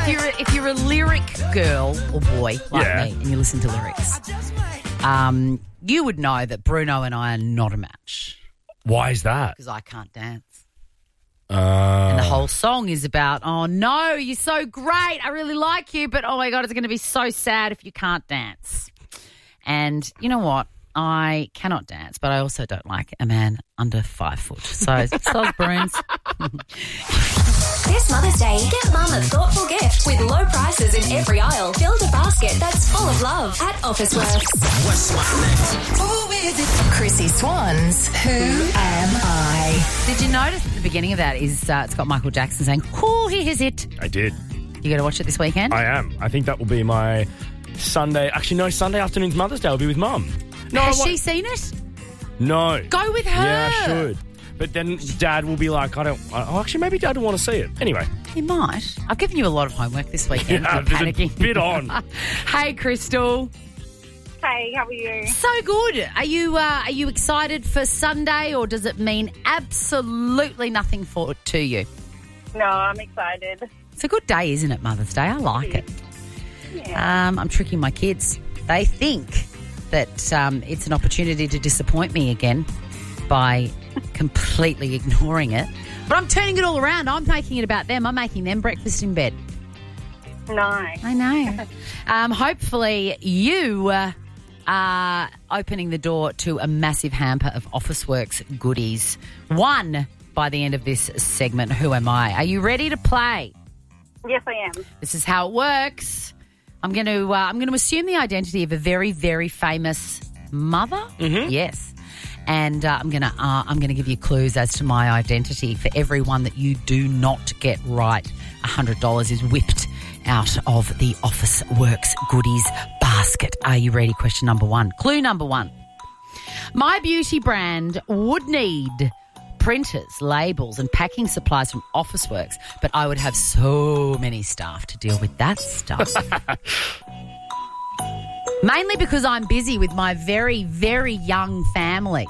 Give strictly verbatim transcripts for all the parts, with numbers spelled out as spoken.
you're a, if you're a lyric girl or boy like Yeah. me and you listen to lyrics, um, you would know that Bruno and I are not a match Why is that? because I can't dance. Uh, And the whole song is about, oh, no, you're so great. I really like you, but, oh, my God, it's going to be so sad if you can't dance. And you know what? I cannot dance, but I also don't like a man under five foot. So, so Bruins. This Mother's Day, get Mum a thoughtful gift with low prices in every aisle. Build a basket that's full of love at Officeworks. What's my next? Who is it? Chrissy Swan's Who Am I? Did you notice at the beginning of that is uh, it's got Michael Jackson saying, "Who is it?" I did. You going to watch it this weekend? I am. I think that will be my Sunday. Actually, no, Sunday afternoon's Mother's Day. I'll be with Mum. No, Has I she won't- seen it? No. Go with her. Yeah, I should. But then Dad will be like, I don't... Oh, actually, maybe Dad will want to see it. Anyway. He might. I've given you a lot of homework this weekend. Yeah, You're there's a panicking. bit on. Hey, Crystal. Hey, how are you? So good. Are you uh, are you excited for Sunday, or does it mean absolutely nothing for to you? No, I'm excited. It's a good day, isn't it, Mother's Day? I like it. Yeah. Um, I'm tricking my kids. They think that um, it's an opportunity to disappoint me again by completely ignoring it. But I'm turning it all around. I'm making it about them. I'm making them breakfast in bed. Nice. I know. um, hopefully you uh, are opening the door to a massive hamper of Officeworks goodies. One by the end of this segment, Who Am I? Are you ready to play? Yes, I am. This is how it works. I'm going to uh, I'm going to assume the identity of a very, very famous mother. Mm-hmm. Yes. And uh, I'm going to uh, I'm going to give you clues as to my identity. For every one that you do not get right, one hundred dollars is whipped out of the Officeworks goodies basket. Are you ready? Question number one. Clue number one. My beauty brand would need printers, labels and packing supplies from Officeworks, but I would have so many staff to deal with that stuff. Mainly because I'm busy with my very, very young family.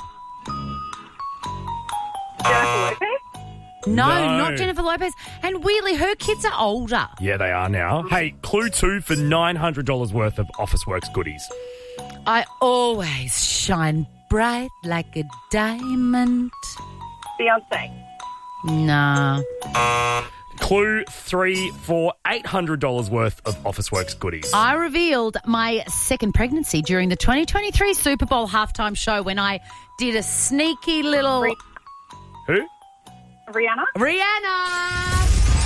Jennifer Lopez? No, No. not Jennifer Lopez. And weirdly, her kids are older. Yeah, they are now. Hey, clue two for nine hundred dollars worth of Officeworks goodies. I always shine bright like a diamond. Beyonce. Nah. Clue three for eight hundred dollars worth of Officeworks goodies. I revealed my second pregnancy during the twenty twenty-three Super Bowl halftime show when I did a sneaky little... Re- Who? Rihanna? Rihanna!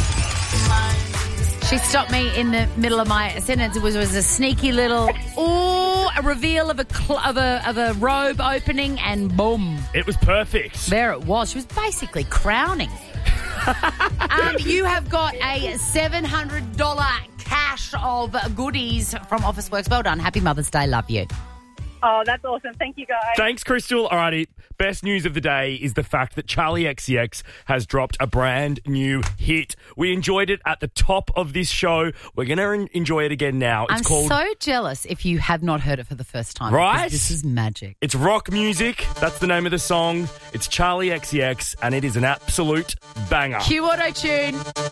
She stopped me in the middle of my sentence. It was, was a sneaky little, ooh, a reveal of a, cl- of a of a robe opening, and boom, It was perfect. there it was. She was basically crowning. um, you have got a seven hundred dollars cache of goodies from Officeworks. Well done. Happy Mother's Day. Love you. Oh, that's awesome. Thank you, guys. Thanks, Crystal. Alrighty, best news of the day is the fact that Charlie X C X has dropped a brand new hit. We enjoyed it at the top of this show. We're going to enjoy it again now. It's I'm called... so jealous if you have not heard it for the first time. Right? because This is magic. It's rock music. That's the name of the song. It's Charlie X C X, and it is an absolute banger. Cue auto-tune.